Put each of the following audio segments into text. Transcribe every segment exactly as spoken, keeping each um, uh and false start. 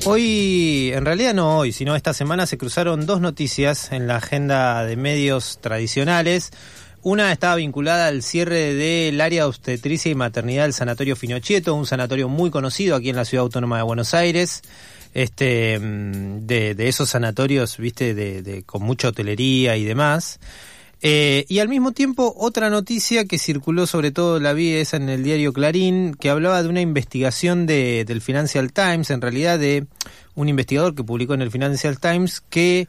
Hoy, en realidad no hoy, sino esta semana se cruzaron dos noticias en la agenda de medios tradicionales. Una estaba vinculada al cierre del área de obstetricia y maternidad del Sanatorio Finocchieto, un sanatorio muy conocido aquí en la Ciudad Autónoma de Buenos Aires, este de, de esos sanatorios, viste, de, de con mucha hotelería y demás. Eh, y al mismo tiempo otra noticia que circuló, sobre todo la vi esa en el diario Clarín, que hablaba de una investigación de, del Financial Times, en realidad de un investigador que publicó en el Financial Times, que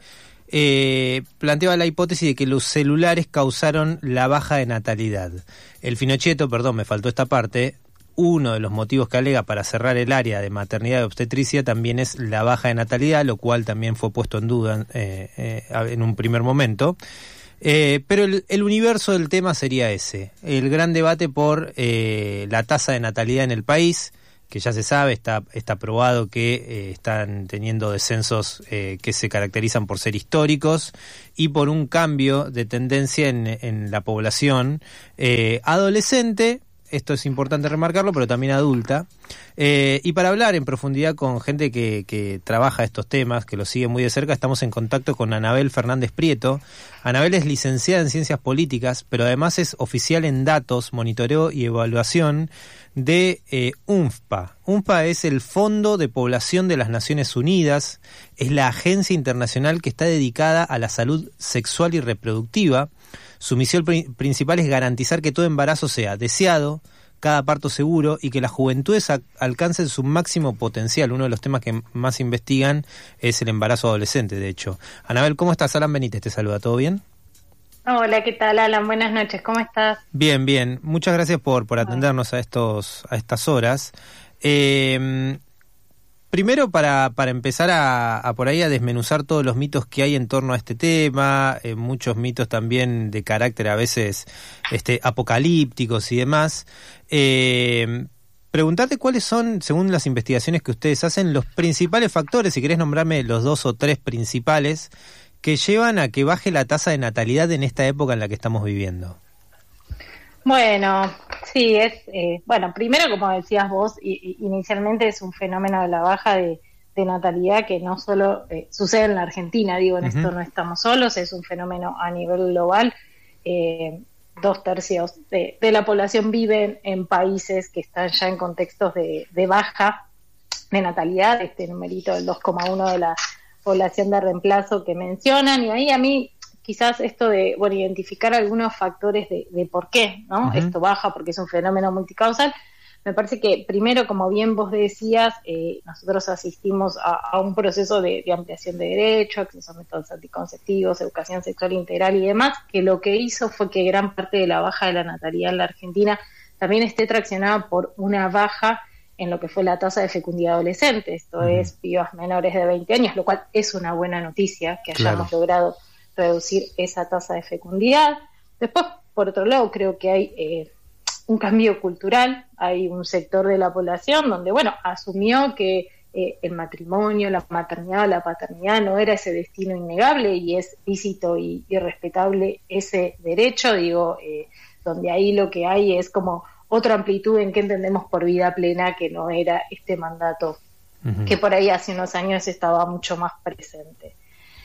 eh, planteaba la hipótesis de que los celulares causaron la baja de natalidad. El Finocchietto, perdón, me faltó esta parte, uno de los motivos que alega para cerrar el área de maternidad y obstetricia también es la baja de natalidad, lo cual también fue puesto en duda eh, eh, en un primer momento. Eh, pero el, el universo del tema sería ese, el gran debate por eh, la tasa de natalidad en el país, que ya se sabe, está, está probado que eh, están teniendo descensos eh, que se caracterizan por ser históricos y por un cambio de tendencia en, en la población eh, adolescente. Esto es importante remarcarlo, pero también adulta. Eh, y para hablar en profundidad con gente que, que trabaja estos temas, que los sigue muy de cerca, estamos en contacto con Anabel Fernández Prieto. Anabel es licenciada en Ciencias Políticas, pero además es oficial en datos, monitoreo y evaluación de eh, UNFPA. UNFPA es el Fondo de Población de las Naciones Unidas, es la agencia internacional que está dedicada a la salud sexual y reproductiva. Su misión pr- principal es garantizar que todo embarazo sea deseado, cada parto seguro y que las juventudes a- alcancen su máximo potencial. Uno de los temas que más investigan es el embarazo adolescente, de hecho. Anabel, ¿cómo estás? Alan Benítez te saluda, ¿todo bien? Hola, ¿qué tal, Alan? Buenas noches, ¿cómo estás? Bien, bien. Muchas gracias por, por atendernos a estos a estas horas. Eh, Primero, para, para empezar a, a por ahí a desmenuzar todos los mitos que hay en torno a este tema, eh, muchos mitos también de carácter a veces este, apocalípticos y demás, eh, preguntarte cuáles son, según las investigaciones que ustedes hacen, los principales factores, si querés nombrarme los dos o tres principales, que llevan a que baje la tasa de natalidad en esta época en la que estamos viviendo. Bueno, sí, es, eh, bueno, primero, como decías vos, i, inicialmente es un fenómeno de la baja de, de natalidad que no solo eh, sucede en la Argentina, digo, en uh-huh. esto no estamos solos, es un fenómeno a nivel global. Eh, dos tercios de, de la población viven en países que están ya en contextos de, de baja de natalidad, este numerito del dos coma uno de la población de reemplazo que mencionan, y ahí a mí quizás esto de, bueno, identificar algunos factores de, de por qué, ¿no? Uh-huh. Esto baja, porque es un fenómeno multicausal. Me parece que primero, como bien vos decías, eh, nosotros asistimos a, a un proceso de, de ampliación de derechos, acceso a métodos anticonceptivos, educación sexual integral y demás, que lo que hizo fue que gran parte de la baja de la natalidad en la Argentina también esté traccionada por una baja en lo que fue la tasa de fecundidad adolescente, esto uh-huh. es pibas menores de veinte años, lo cual es una buena noticia que hayamos claro. logrado reducir esa tasa de fecundidad. Después, por otro lado, creo que hay eh, un cambio cultural, hay un sector de la población donde, bueno, asumió que eh, el matrimonio, la maternidad o la paternidad no era ese destino innegable y es lícito y, y respetable ese derecho, digo, eh, donde ahí lo que hay es como otra amplitud en qué entendemos por vida plena, que no era este mandato uh-huh. que por ahí hace unos años estaba mucho más presente.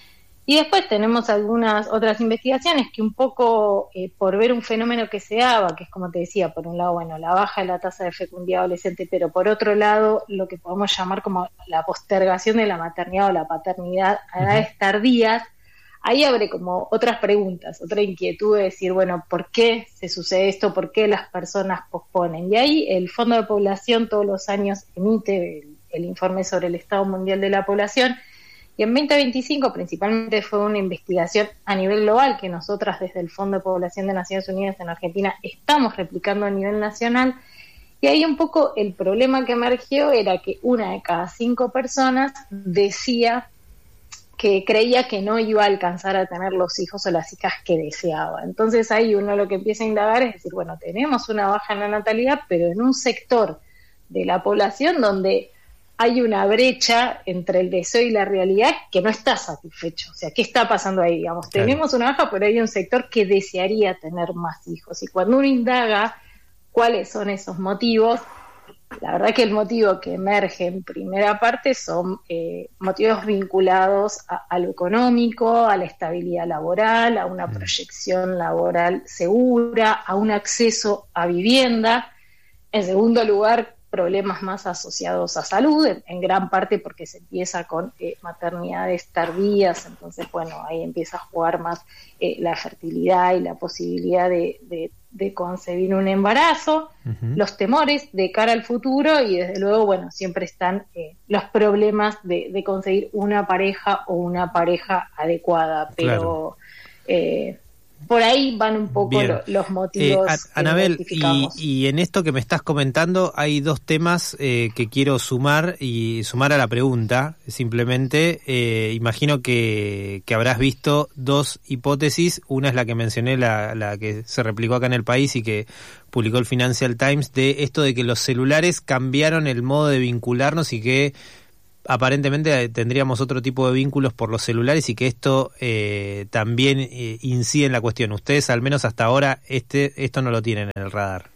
Y después tenemos algunas otras investigaciones que un poco eh, por ver un fenómeno que se daba, que es como te decía, por un lado, bueno, la baja de la tasa de fecundidad adolescente, pero por otro lado, lo que podemos llamar como la postergación de la maternidad o la paternidad a edades uh-huh. tardías, ahí abre como otras preguntas, otra inquietud de decir, bueno, ¿por qué se sucede esto? ¿Por qué las personas posponen? Y ahí el Fondo de Población todos los años emite el, el informe sobre el Estado Mundial de la Población. Y en veinte veinticinco principalmente fue una investigación a nivel global que nosotras desde el Fondo de Población de Naciones Unidas en Argentina estamos replicando a nivel nacional. Y ahí un poco el problema que emergió era que una de cada cinco personas decía que creía que no iba a alcanzar a tener los hijos o las hijas que deseaba. Entonces ahí uno lo que empieza a indagar es decir, bueno, tenemos una baja en la natalidad, pero en un sector de la población donde hay una brecha entre el deseo y la realidad que no está satisfecho. O sea, ¿qué está pasando ahí? Digamos, claro. Tenemos una baja, pero hay un sector que desearía tener más hijos. Y cuando uno indaga cuáles son esos motivos, la verdad que el motivo que emerge en primera parte son eh, motivos vinculados a, a lo económico, a la estabilidad laboral, a una mm. proyección laboral segura, a un acceso a vivienda. En segundo lugar, problemas más asociados a salud, en, en gran parte porque se empieza con eh, maternidades tardías, entonces, bueno, ahí empieza a jugar más eh, la fertilidad y la posibilidad de, de, de concebir un embarazo, uh-huh. los temores de cara al futuro y, desde luego, bueno, siempre están eh, los problemas de, de conseguir una pareja o una pareja adecuada, pero... Claro. Eh, Por ahí van un poco lo, los motivos. Eh, Anabel, y, y en esto que me estás comentando hay dos temas eh, que quiero sumar y sumar a la pregunta. Simplemente, eh, imagino que, que habrás visto dos hipótesis. Una es la que mencioné, la, la que se replicó acá en el país y que publicó el Financial Times, de esto de que los celulares cambiaron el modo de vincularnos y que aparentemente tendríamos otro tipo de vínculos por los celulares y que esto eh, también eh, incide en la cuestión. Ustedes, al menos hasta ahora, este esto no lo tienen en el radar.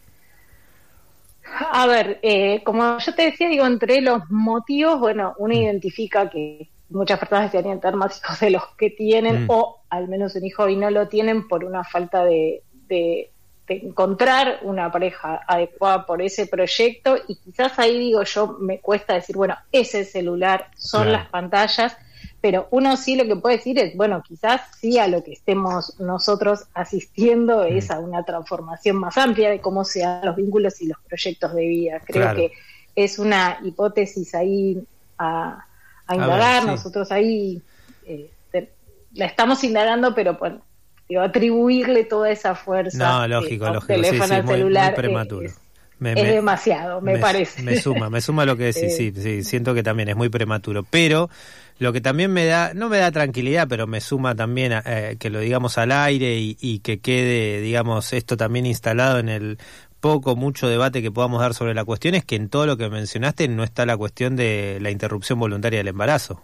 A ver, eh, como yo te decía, digo, entre los motivos, bueno, uno mm. identifica que muchas personas desearían tener más hijos de los que tienen, mm. o al menos un hijo y no lo tienen por una falta de... de de encontrar una pareja adecuada por ese proyecto, y quizás ahí digo yo, me cuesta decir, bueno, ese celular, son claro. las pantallas, pero uno sí lo que puede decir es, bueno, quizás sí a lo que estemos nosotros asistiendo mm. es a una transformación más amplia de cómo se dan los vínculos y los proyectos de vida. Creo claro. que es una hipótesis ahí a, a indagar, a ver, sí. nosotros ahí eh, te, la estamos indagando, pero bueno, digo, atribuirle toda esa fuerza no, lógico, eh, lógico. teléfono sí, sí, al celular muy, muy prematuro. es, me, es me, demasiado, me, me parece. Me suma, me suma lo que decís, eh. sí, sí, siento que también es muy prematuro, pero lo que también me da, no me da tranquilidad, pero me suma también a, eh, que lo digamos al aire y, y que quede, digamos, esto también instalado en el poco, mucho debate que podamos dar sobre la cuestión, es que en todo lo que mencionaste no está la cuestión de la interrupción voluntaria del embarazo.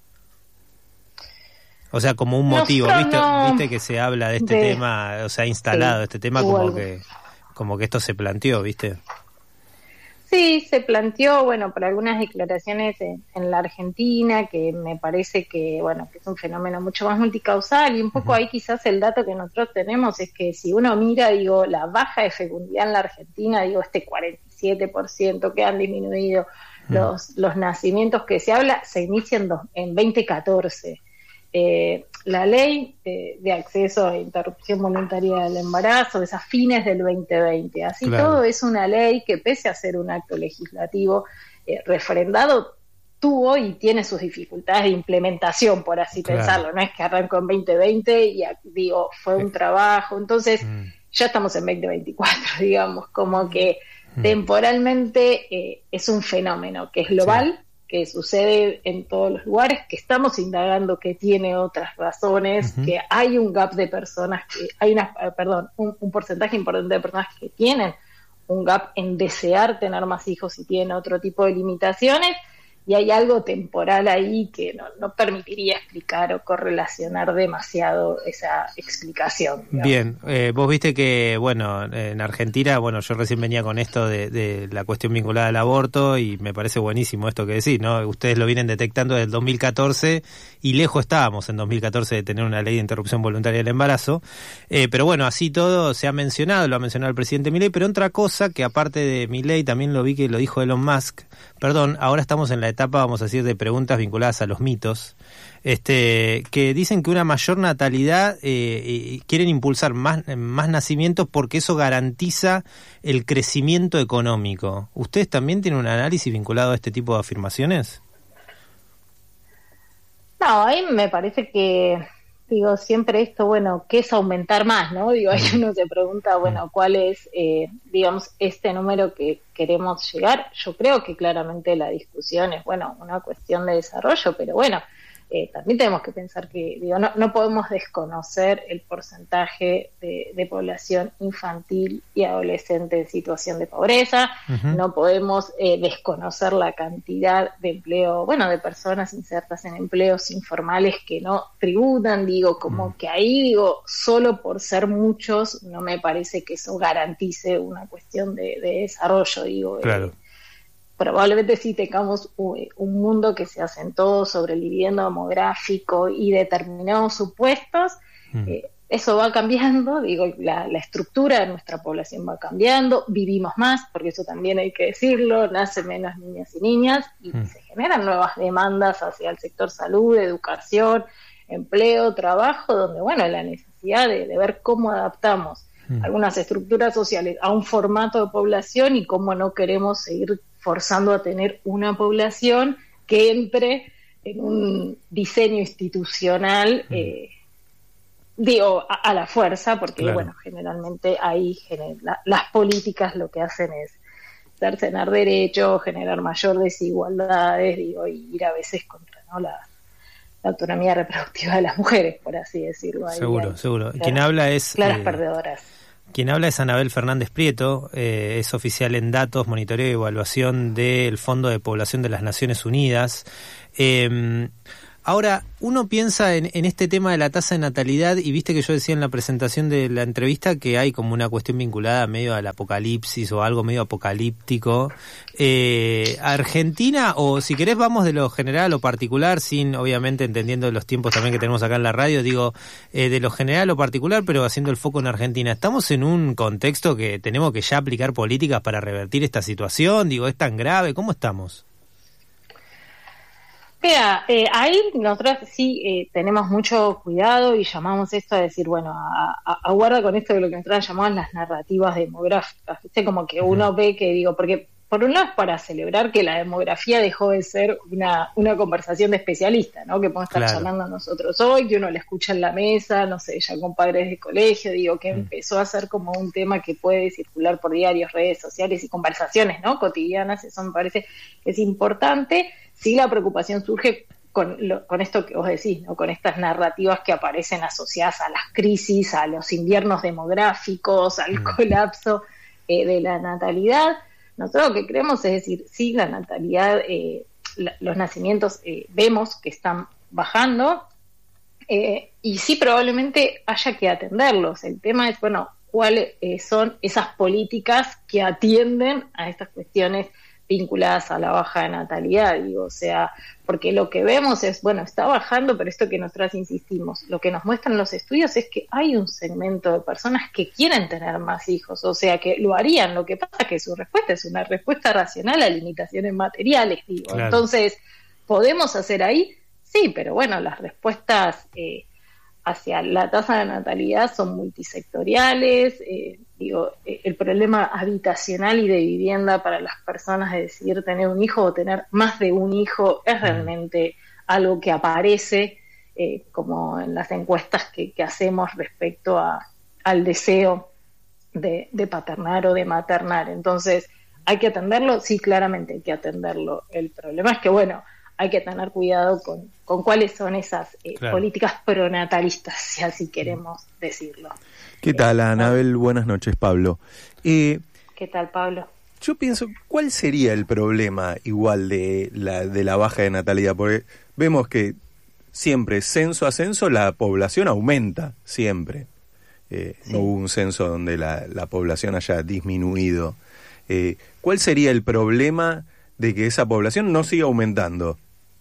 O sea, como un motivo, ¿viste? No, ¿viste que se habla de este de, tema, o sea, instalado sí, este tema como que, como que esto se planteó, ¿viste? Sí, se planteó, bueno, por algunas declaraciones en, en la Argentina, que me parece que, bueno, que es un fenómeno mucho más multicausal, y un poco uh-huh. ahí quizás el dato que nosotros tenemos es que si uno mira, digo, la baja de fecundidad en la Argentina, digo, este cuarenta y siete por ciento que han disminuido uh-huh. los, los nacimientos que se habla, se inician dos, en veinte catorce. Eh, la ley de, de acceso a interrupción voluntaria del embarazo es a fines del veinte veinte, así claro. todo es una ley que, pese a ser un acto legislativo eh, refrendado, tuvo y tiene sus dificultades de implementación, por así claro. pensarlo, no es que arrancó en veinte veinte y digo, fue un trabajo, entonces mm. ya estamos en veinte veinticuatro, digamos, como que mm. temporalmente eh, es un fenómeno que es global, sí. que sucede en todos los lugares, que estamos indagando que tiene otras razones, uh-huh. que hay un gap de personas, que hay una, perdón, un, un porcentaje importante de personas que tienen un gap en desear tener más hijos y tienen otro tipo de limitaciones, y hay algo temporal ahí que no, no permitiría explicar o correlacionar demasiado esa explicación, digamos. Bien, eh, vos viste que, bueno, en Argentina, bueno, yo recién venía con esto de, de la cuestión vinculada al aborto y me parece buenísimo esto que decís, ¿no? Ustedes lo vienen detectando desde el dos mil catorce y lejos estábamos en dos mil catorce de tener una ley de interrupción voluntaria del embarazo, eh, pero bueno, así todo se ha mencionado, lo ha mencionado el presidente Milei, pero otra cosa que aparte de Milei también lo vi que lo dijo Elon Musk, perdón, ahora estamos en la etapa, vamos a decir, de preguntas vinculadas a los mitos, este, que dicen que una mayor natalidad, eh, quieren impulsar más, más nacimientos porque eso garantiza el crecimiento económico. ¿Ustedes también tienen un análisis vinculado a este tipo de afirmaciones? No, ahí me parece que, digo, siempre esto, bueno, ¿qué es aumentar más, no? Digo, ahí uno se pregunta, bueno, ¿cuál es, eh, digamos, este número que queremos llegar? Yo creo que claramente la discusión es, bueno, una cuestión de desarrollo, pero bueno, eh, también tenemos que pensar que, digo, no, no podemos desconocer el porcentaje de, de población infantil y adolescente en situación de pobreza, uh-huh. no podemos eh, desconocer la cantidad de empleo, bueno, de personas insertas en empleos informales que no tributan, digo, como uh-huh. que ahí, digo, solo por ser muchos, no me parece que eso garantice una cuestión de, de desarrollo, digo, claro. eh, probablemente sí tengamos un, un mundo que se asentó sobre el dividendo demográfico y determinados supuestos, mm. eh, eso va cambiando, digo, la, la estructura de nuestra población va cambiando, vivimos más, porque eso también hay que decirlo, nacen menos niñas y niñas, y mm. se generan nuevas demandas hacia el sector salud, educación, empleo, trabajo, donde, bueno, la necesidad de, de ver cómo adaptamos mm. algunas estructuras sociales a un formato de población y cómo no queremos seguir forzando a tener una población que entre en un diseño institucional, mm. eh, digo, a, a la fuerza, porque, claro. bueno, generalmente ahí gener, la, las políticas lo que hacen es cercenar derechos, generar mayor desigualdades, digo, y ir a veces contra, ¿no?, la, la autonomía reproductiva de las mujeres, por así decirlo. Ahí seguro, hay, seguro. Claras, Quien habla es... Claras eh, perdedoras. Quien habla es Anabel Fernández Prieto, eh, es oficial en datos, monitoreo y evaluación del Fondo de Población de las Naciones Unidas. Eh, Ahora, uno piensa en, en este tema de la tasa de natalidad y viste que yo decía en la presentación de la entrevista que hay como una cuestión vinculada medio al apocalipsis o algo medio apocalíptico. Eh, Argentina, o si querés vamos de lo general a lo particular, sin obviamente entendiendo los tiempos también que tenemos acá en la radio, digo, eh, de lo general a lo particular, pero haciendo el foco en Argentina. ¿Estamos en un contexto que tenemos que ya aplicar políticas para revertir esta situación? Digo, ¿es tan grave? ¿Cómo estamos? Mira, eh, ahí nosotros sí eh, tenemos mucho cuidado y llamamos esto a decir, bueno, a, a, a guarda con esto de lo que nosotros llamamos las narrativas demográficas, ¿viste? Como que uno ve que, digo, porque por un lado es para celebrar que la demografía dejó de ser una, una conversación de especialistas, ¿no? Que podemos estar claro. charlando nosotros hoy, que uno la escucha en la mesa, no sé, ya con padres de colegio, digo, que mm. empezó a ser como un tema que puede circular por diarios, redes sociales y conversaciones, ¿no?, cotidianas. Eso me parece que es importante. Sí, la preocupación surge con, lo, con esto que vos decís, ¿no?, con estas narrativas que aparecen asociadas a las crisis, a los inviernos demográficos, al mm. colapso eh, de la natalidad. Nosotros lo que creemos es decir, sí, la natalidad, eh, la, los nacimientos eh, vemos que están bajando eh, y sí, probablemente haya que atenderlos. El tema es, bueno, cuáles eh, son esas políticas que atienden a estas cuestiones vinculadas a la baja de natalidad, digo, o sea, porque lo que vemos es, bueno, está bajando, pero esto que nosotras insistimos, lo que nos muestran los estudios es que hay un segmento de personas que quieren tener más hijos, o sea, que lo harían, lo que pasa es que su respuesta es una respuesta racional a limitaciones materiales, digo, claro. Entonces, ¿podemos hacer ahí? Sí, pero bueno, las respuestas eh, hacia la tasa de natalidad son multisectoriales, eh, digo, el problema habitacional y de vivienda para las personas de decidir tener un hijo o tener más de un hijo es realmente algo que aparece eh, como en las encuestas que, que hacemos respecto a, al deseo de, de paternar o de maternar. Entonces, ¿hay que atenderlo? Sí, claramente hay que atenderlo. El problema es que, bueno, hay que tener cuidado con, con cuáles son esas eh, claro. políticas pronatalistas, si así queremos decirlo. ¿Qué tal, Anabel? Buenas noches, Pablo. Eh, ¿Qué tal, Pablo? Yo pienso, ¿cuál sería el problema igual de la, de la baja de natalidad? Porque vemos que siempre, censo a censo, la población aumenta, siempre. Eh, sí. No hubo un censo donde la, la población haya disminuido. Eh, ¿Cuál sería el problema de que esa población no siga aumentando?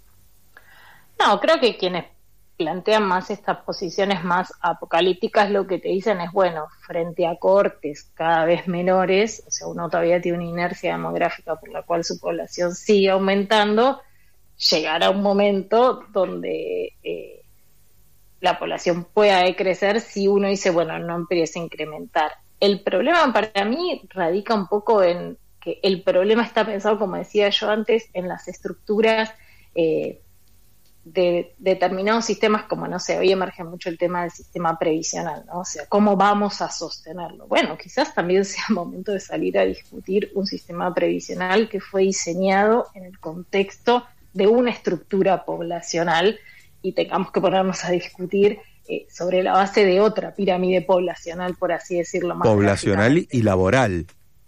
No, creo que quienes plantean más estas posiciones más apocalípticas lo que te dicen es, bueno, frente a cohortes cada vez menores, o sea, uno todavía tiene una inercia demográfica por la cual su población sigue aumentando, llegará un momento donde eh, la población pueda decrecer si uno dice, bueno, no empieza a incrementar. El problema para mí radica un poco en que el problema está pensado, como decía yo antes, en las estructuras eh, de determinados sistemas, como, no sé, hoy emerge mucho el tema del sistema previsional, ¿no? O sea, ¿cómo vamos a sostenerlo? Bueno, quizás también sea momento de salir a discutir un sistema previsional que fue diseñado en el contexto de una estructura poblacional y tengamos que ponernos a discutir eh, sobre la base de otra pirámide poblacional, por así decirlo. Más poblacional y laboral.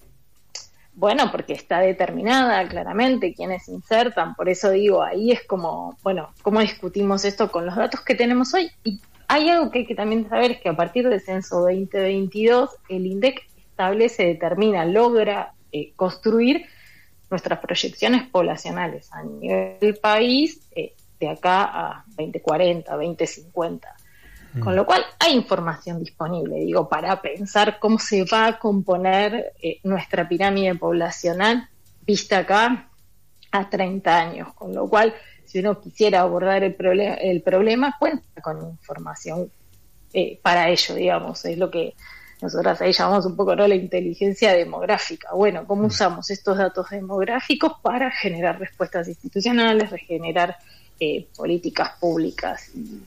Bueno, porque está determinada claramente quiénes insertan, por eso digo, ahí es como, bueno, ¿cómo discutimos esto con los datos que tenemos hoy? Y hay algo que hay que también saber, es que a partir del censo veinte veintidós, el INDEC establece, determina, logra eh, construir nuestras proyecciones poblacionales a nivel del país eh, de acá a veinte cuarenta, veinte cincuenta. Mm. Con lo cual hay información disponible, digo, para pensar cómo se va a componer eh, nuestra pirámide poblacional vista acá a treinta años. Con lo cual, si uno quisiera abordar el, proble- el problema, cuenta con información eh, para ello, digamos, es lo que nosotras ahí llamamos un poco, ¿no?, la inteligencia demográfica. Bueno, ¿cómo usamos estos datos demográficos para generar respuestas institucionales, regenerar eh, políticas públicas? Y,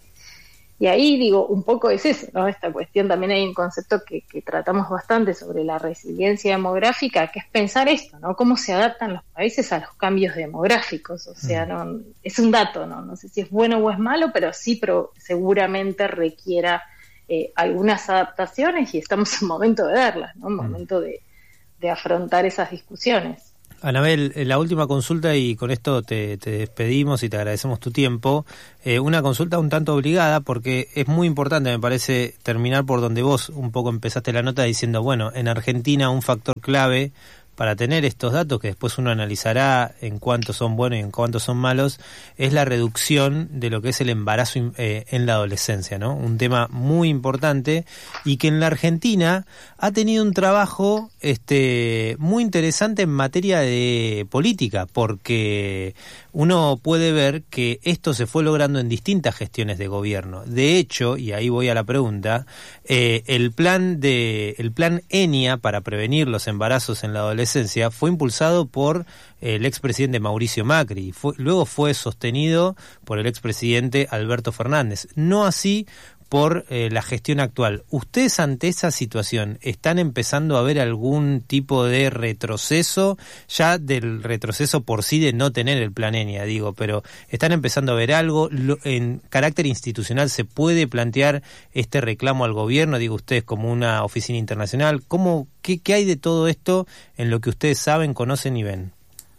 y ahí, digo, un poco es eso, ¿no? Esta cuestión, también hay un concepto que, que tratamos bastante sobre la resiliencia demográfica, que es pensar esto, ¿no? Cómo se adaptan los países a los cambios demográficos. O sea, no es un dato, ¿no? No sé si es bueno o es malo, pero sí pero seguramente requiera Eh, algunas adaptaciones y estamos en momento de verlas, ¿no? En momento de, de afrontar esas discusiones. Anabel, la última consulta y con esto te, te despedimos y te agradecemos tu tiempo. Eh, una consulta un tanto obligada porque es muy importante, me parece, terminar por donde vos un poco empezaste la nota diciendo, bueno, en Argentina un factor clave para tener estos datos, que después uno analizará en cuántos son buenos y en cuántos son malos, es la reducción de lo que es el embarazo eh, en la adolescencia, ¿no? Un tema muy importante y que en la Argentina ha tenido un trabajo este muy interesante en materia de política, porque uno puede ver que esto se fue logrando en distintas gestiones de gobierno. De hecho, y ahí voy a la pregunta, eh, el plan de el plan ENIA para prevenir los embarazos en la adolescencia fue impulsado por el expresidente Mauricio Macri, fue, luego fue sostenido por el expresidente Alberto Fernández, no así por eh, la gestión actual. ¿Ustedes ante esa situación están empezando a ver algún tipo de retroceso, ya del retroceso por sí de no tener el plan ENIA, digo, pero están empezando a ver algo? Lo, en carácter institucional, ¿se puede plantear este reclamo al gobierno, digo ustedes, como una oficina internacional? ¿Cómo, qué, qué hay de todo esto en lo que ustedes saben, conocen y ven?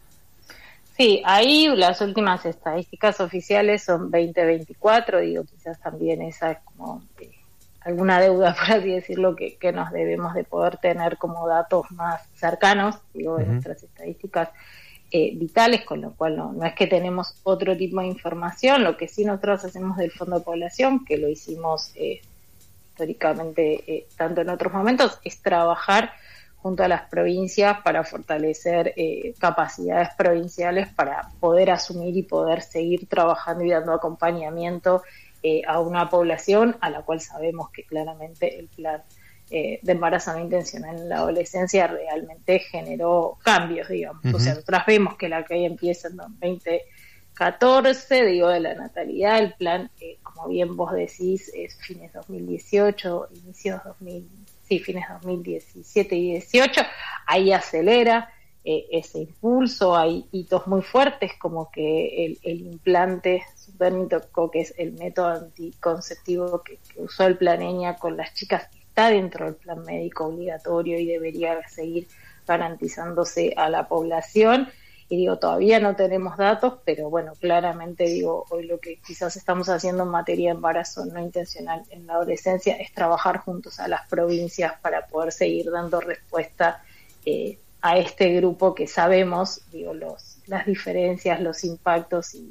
Sí, ahí las últimas estadísticas oficiales son veinte veinticuatro, digo, quizás también esa es como eh, alguna deuda, por así decirlo, que, que nos debemos de poder tener como datos más cercanos, digo, de uh-huh. nuestras estadísticas eh, vitales, con lo cual no, no es que tenemos otro tipo de información. Lo que sí nosotros hacemos del Fondo de Población, que lo hicimos eh, históricamente eh, tanto en otros momentos, es trabajar junto a las provincias para fortalecer eh, capacidades provinciales para poder asumir y poder seguir trabajando y dando acompañamiento eh, a una población a la cual sabemos que claramente el plan eh, de embarazo no intencional en la adolescencia realmente generó cambios, digamos. Uh-huh. O sea, nosotros vemos que la calle empieza en veinte catorce, digo, de la natalidad, el plan, eh, como bien vos decís, es fines dos mil dieciocho, inicios dos mil sí, fines dos mil diecisiete y dieciocho, ahí acelera eh, ese impulso, hay hitos muy fuertes como que el, el implante subdérmico, que es el método anticonceptivo que, que usó el plan ENIA con las chicas, está dentro del plan médico obligatorio y debería seguir garantizándose a la población. Y digo, todavía no tenemos datos, pero bueno, claramente digo, hoy lo que quizás estamos haciendo en materia de embarazo no intencional en la adolescencia es trabajar juntos a las provincias para poder seguir dando respuesta eh, a este grupo que sabemos, digo, los las diferencias, los impactos y,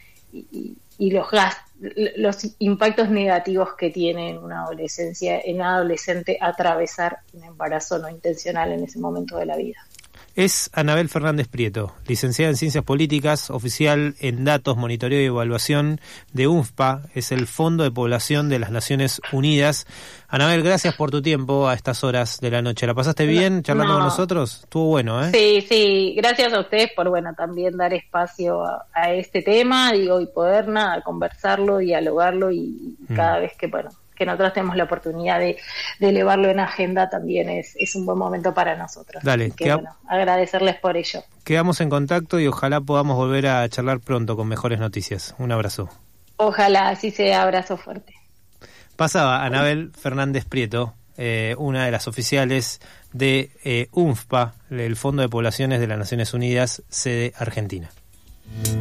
y, y los gastos, los impactos negativos que tiene en una adolescencia, en un adolescente atravesar un embarazo no intencional en ese momento de la vida. Es Anabel Fernández Prieto, licenciada en Ciencias Políticas, oficial en Datos, Monitoreo y Evaluación de UNFPA, es el Fondo de Población de las Naciones Unidas. Anabel, gracias por tu tiempo a estas horas de la noche. ¿La pasaste bien charlando no. con nosotros? Estuvo bueno, ¿eh? Sí, sí, gracias a ustedes por, bueno, también dar espacio a, a este tema, digo, y poder, nada, conversarlo, dialogarlo y, y mm. cada vez que, bueno, que nosotros tenemos la oportunidad de, de elevarlo en agenda, también es, es un buen momento para nosotros. Dale, Así que, queda, bueno, agradecerles por ello. Quedamos en contacto y ojalá podamos volver a charlar pronto con mejores noticias. Un abrazo. Ojalá, así sea, abrazo fuerte. Pasaba Anabel Fernández Prieto, eh, una de las oficiales de eh, UNFPA, el Fondo de Poblaciones de las Naciones Unidas, sede Argentina.